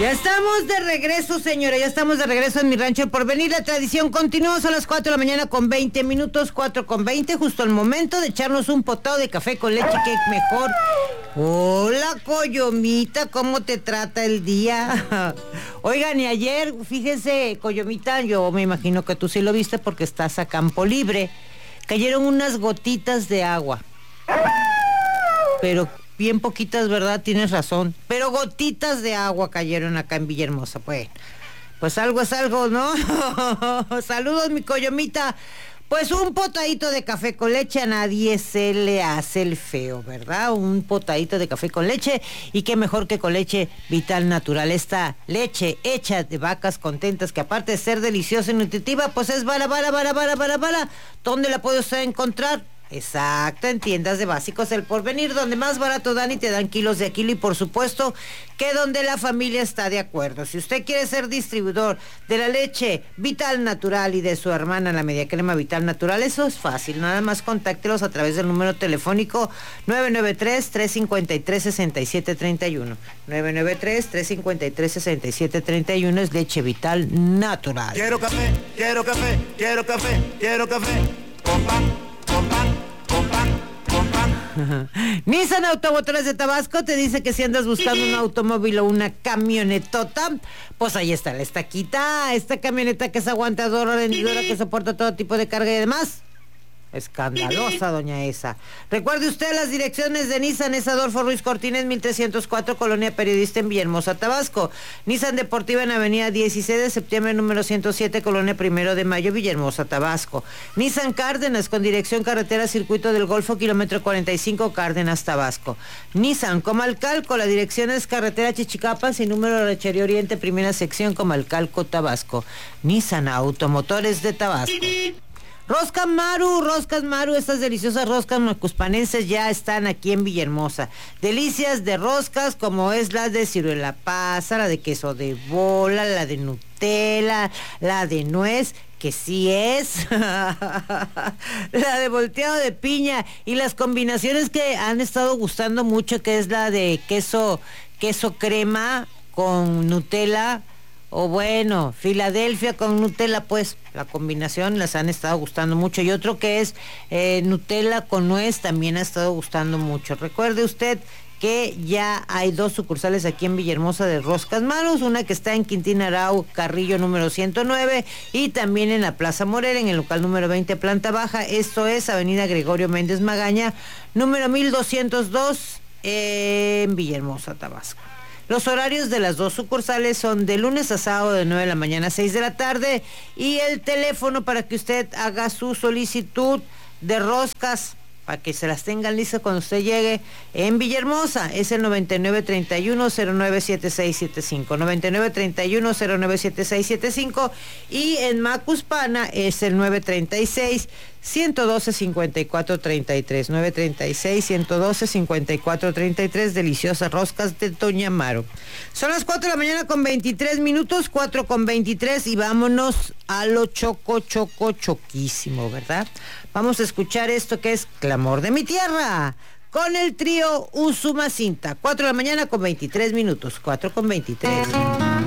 Ya estamos de regreso, señora, ya estamos de regreso en Mi Rancho El Porvenir. La tradición continúa, son las 4 de la mañana con 20 minutos, 4:20, justo el momento de echarnos un potado de café con leche, que mejor. Hola, Coyomita, ¿cómo te trata el día? Oigan, y ayer, fíjese, Coyomita, yo me imagino que tú sí lo viste porque estás a campo libre, cayeron unas gotitas de agua, pero bien poquitas, ¿verdad? Tienes razón. Pero gotitas de agua cayeron acá en Villahermosa. Pues algo es algo, ¿no? Saludos, mi Coyomita. Pues un potadito de café con leche, a nadie se le hace el feo, ¿verdad? Un potadito de café con leche, y qué mejor que con leche Vital Natural. Esta leche hecha de vacas contentas, que aparte de ser deliciosa y nutritiva, pues es bala. ¿Dónde la puede usted encontrar? Exacto, en tiendas de Básicos El Porvenir, donde más barato dan y te dan kilos de a kilo, y por supuesto que donde la familia está de acuerdo. Si usted quiere ser distribuidor de la leche Vital Natural y de su hermana la Media Crema Vital Natural, eso es fácil, nada más contáctelos a través del número telefónico 993-353-6731. 993-353-6731 es leche Vital Natural. Quiero café, quiero café, quiero café, quiero café, con pan. Nissan Automotores de Tabasco te dice que si andas buscando un automóvil o una camionetota, pues ahí está la estaquita, esta camioneta que es aguantadora, rendidora, que soporta todo tipo de carga y demás. Escandalosa, doña esa. Recuerde usted las direcciones de Nissan: es Adolfo Ruiz Cortines, 1304, Colonia Periodista, en Villahermosa, Tabasco. Nissan Deportiva en Avenida 16 de septiembre, número 107, Colonia 1 de Mayo, Villahermosa, Tabasco. Nissan Cárdenas, con dirección carretera Circuito del Golfo, kilómetro 45, Cárdenas, Tabasco. Nissan Comalcalco, la dirección es carretera Chichicapas y número Lechería Oriente, primera sección, Comalcalco, Tabasco. Nissan Automotores de Tabasco. Roscas Maru, estas deliciosas roscas macuspanenses ya están aquí en Villahermosa. Delicias de roscas como es la de ciruela pasa, la de queso de bola, la de Nutella, la de nuez, que sí es, la de volteado de piña, y las combinaciones que han estado gustando mucho, que es la de queso crema con Nutella, o bueno, Filadelfia con Nutella, pues la combinación las han estado gustando mucho. Y otro que es Nutella con nuez, también ha estado gustando mucho. Recuerde usted que ya hay 2 sucursales aquí en Villahermosa de Roscas Manos, una que está en Quintín Arau Carrillo número 109, y también en la Plaza Morera, en el local número 20, planta baja. Esto es Avenida Gregorio Méndez Magaña, número 1202, en Villahermosa, Tabasco. Los horarios de las 2 sucursales son de lunes a sábado, de 9 de la mañana a 6 de la tarde, y el teléfono para que usted haga su solicitud de roscas, para que se las tengan listas cuando usted llegue en Villahermosa, es el 9931-097675, 9931-097675, y en Macuspana es el 936-112-5433, 936-112-5433, deliciosas roscas de Doña Maru. Son las 4 de la mañana con 23 minutos, 4:23, y vámonos a lo choquísimo, ¿verdad? Vamos a escuchar esto que es Clamor de mi Tierra, con el trío Usumacinta. 4 de la mañana con 23 minutos, 4:23.